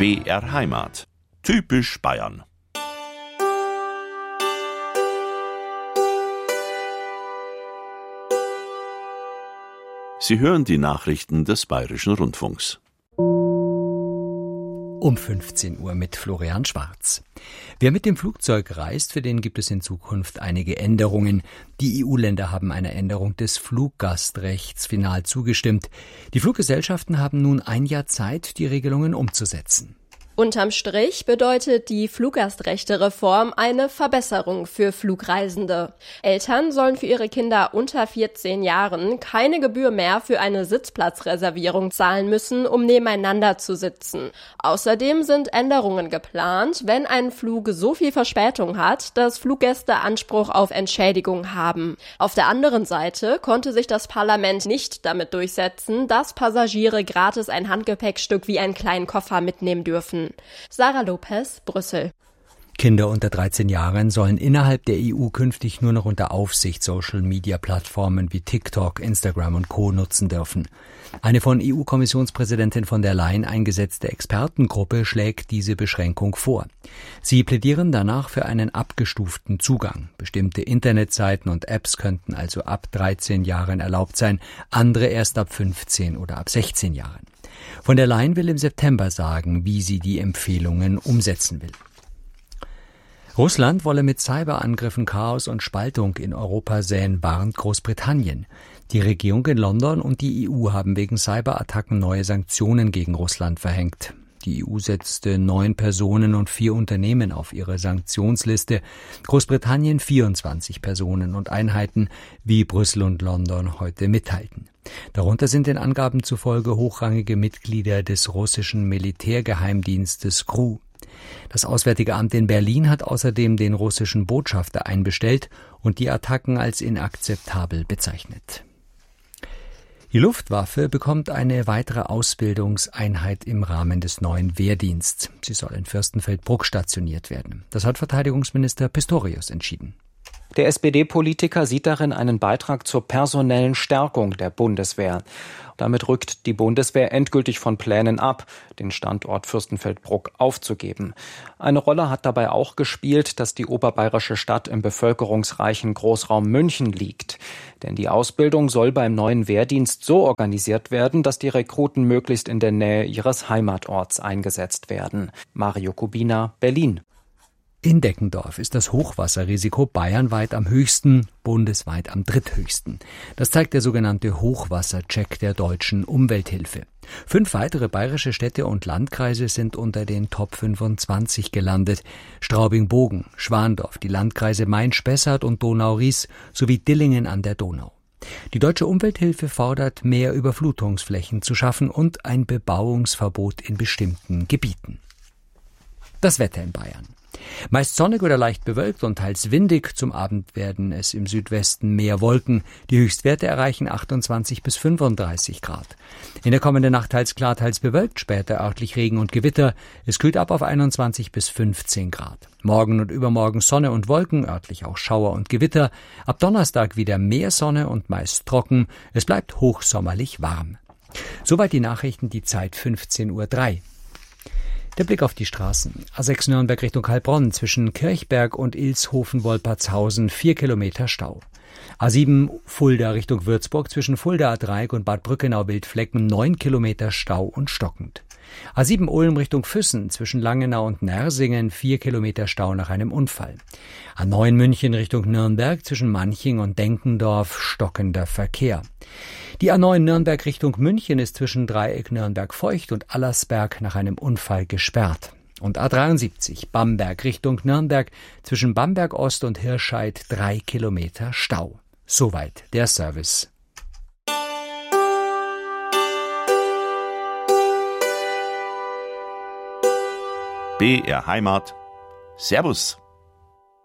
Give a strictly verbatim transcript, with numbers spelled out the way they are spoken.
B R Heimat. Typisch Bayern. Sie hören die Nachrichten des Bayerischen Rundfunks. Um fünfzehn Uhr mit Florian Schwarz. Wer mit dem Flugzeug reist, für den gibt es in Zukunft einige Änderungen. Die E U-Länder haben einer Änderung des Fluggastrechts final zugestimmt. Die Fluggesellschaften haben nun ein Jahr Zeit, die Regelungen umzusetzen. Unterm Strich bedeutet die Fluggastrechte-Reform eine Verbesserung für Flugreisende. Eltern sollen für ihre Kinder unter vierzehn Jahren keine Gebühr mehr für eine Sitzplatzreservierung zahlen müssen, um nebeneinander zu sitzen. Außerdem sind Änderungen geplant, wenn ein Flug so viel Verspätung hat, dass Fluggäste Anspruch auf Entschädigung haben. Auf der anderen Seite konnte sich das Parlament nicht damit durchsetzen, dass Passagiere gratis ein Handgepäckstück wie einen kleinen Koffer mitnehmen dürfen. Sarah Lopez, Brüssel. Kinder unter dreizehn Jahren sollen innerhalb der E U künftig nur noch unter Aufsicht Social-Media-Plattformen wie TikTok, Instagram und Co. nutzen dürfen. Eine von E U-Kommissionspräsidentin von der Leyen eingesetzte Expertengruppe schlägt diese Beschränkung vor. Sie plädieren danach für einen abgestuften Zugang. Bestimmte Internetseiten und Apps könnten also ab dreizehn Jahren erlaubt sein, andere erst ab fünfzehn oder ab sechzehn Jahren. Von der Leyen will im September sagen, wie sie die Empfehlungen umsetzen will. Russland wolle mit Cyberangriffen Chaos und Spaltung in Europa säen, warnt Großbritannien. Die Regierung in London und die E U haben wegen Cyberattacken neue Sanktionen gegen Russland verhängt. Die E U setzte neun Personen und vier Unternehmen auf ihre Sanktionsliste, Großbritannien vierundzwanzig Personen und Einheiten, wie Brüssel und London heute mitteilten. Darunter sind den Angaben zufolge hochrangige Mitglieder des russischen Militärgeheimdienstes G R U. Das Auswärtige Amt in Berlin hat außerdem den russischen Botschafter einbestellt und die Attacken als inakzeptabel bezeichnet. Die Luftwaffe bekommt eine weitere Ausbildungseinheit im Rahmen des neuen Wehrdienstes. Sie soll in Fürstenfeldbruck stationiert werden. Das hat Verteidigungsminister Pistorius entschieden. Der S P D-Politiker sieht darin einen Beitrag zur personellen Stärkung der Bundeswehr. Damit rückt die Bundeswehr endgültig von Plänen ab, den Standort Fürstenfeldbruck aufzugeben. Eine Rolle hat dabei auch gespielt, dass die oberbayerische Stadt im bevölkerungsreichen Großraum München liegt. Denn die Ausbildung soll beim neuen Wehrdienst so organisiert werden, dass die Rekruten möglichst in der Nähe ihres Heimatorts eingesetzt werden. Mario Kubina, Berlin. In Deckendorf ist das Hochwasserrisiko bayernweit am höchsten, bundesweit am dritthöchsten. Das zeigt der sogenannte Hochwassercheck der Deutschen Umwelthilfe. Fünf weitere bayerische Städte und Landkreise sind unter den Top fünfundzwanzig gelandet. Straubing-Bogen, Schwandorf, die Landkreise Main-Spessart und Donau-Ries sowie Dillingen an der Donau. Die Deutsche Umwelthilfe fordert, mehr Überflutungsflächen zu schaffen und ein Bebauungsverbot in bestimmten Gebieten. Das Wetter in Bayern. Meist sonnig oder leicht bewölkt und teils windig. Zum Abend werden es im Südwesten mehr Wolken. Die Höchstwerte erreichen achtundzwanzig bis fünfunddreißig Grad. In der kommenden Nacht teils klar, teils bewölkt, später örtlich Regen und Gewitter. Es kühlt ab auf einundzwanzig bis fünfzehn Grad. Morgen und übermorgen Sonne und Wolken, örtlich auch Schauer und Gewitter. Ab Donnerstag wieder mehr Sonne und meist trocken. Es bleibt hochsommerlich warm. Soweit die Nachrichten, die Zeit fünfzehn Uhr drei. Der Blick auf die Straßen. A sechs Nürnberg Richtung Heilbronn zwischen Kirchberg und Ilshofen-Wolpertshausen vier Kilometer Stau. A sieben Fulda Richtung Würzburg zwischen Fulda-Dreieck und Bad Brückenau-Wildflecken neun Kilometer Stau und stockend. A sieben Ulm Richtung Füssen zwischen Langenau und Nersingen vier Kilometer Stau nach einem Unfall. A neun München Richtung Nürnberg zwischen Manching und Denkendorf stockender Verkehr. Die A neun Nürnberg Richtung München ist zwischen Dreieck Nürnberg-Feucht und Allersberg nach einem Unfall gesperrt. Und A dreiundsiebzig Bamberg Richtung Nürnberg zwischen Bamberg Ost und Hirscheid drei Kilometer Stau. Soweit der Service. B R Heimat. Servus.